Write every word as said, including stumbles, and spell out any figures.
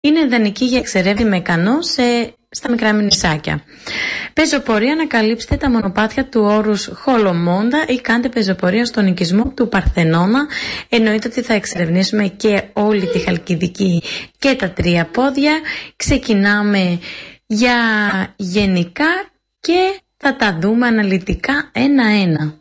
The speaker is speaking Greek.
είναι ιδανική για εξερεύνηση με κανό σε, στα μικρά νησάκια. Πεζοπορία, ανακαλύψτε τα μονοπάτια του όρους Χολομόντα ή κάντε πεζοπορία στον οικισμό του Παρθενώνα. Εννοείται ότι θα εξερευνήσουμε και όλη τη Χαλκιδική και τα τρία πόδια. Ξεκινάμε για γενικά και θα τα δούμε αναλυτικά ένα-ένα.